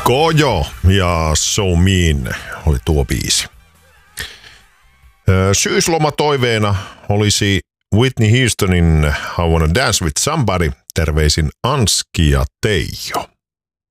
Kojo ja So Mean oli tuo biisi. Syyslomatoiveena olisi Whitney Houstonin I Wanna Dance With Somebody. Terveisin Anski ja Teijo.